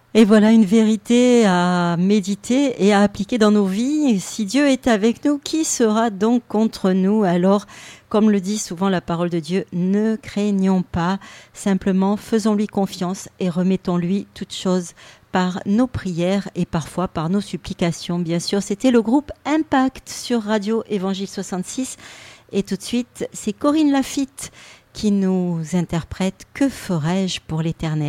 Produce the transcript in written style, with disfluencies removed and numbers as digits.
Et voilà une vérité à méditer et à appliquer dans nos vies. Si Dieu est avec nous, qui sera donc contre nous? Alors, comme le dit souvent la parole de Dieu, ne craignons pas, simplement faisons-lui confiance et remettons-lui toutes choses par nos prières et parfois par nos supplications. Bien sûr, c'était le groupe Impact sur Radio Évangile 66. Et tout de suite, c'est Corinne Lafitte qui nous interprète « Que ferais-je pour l'Éternel ?»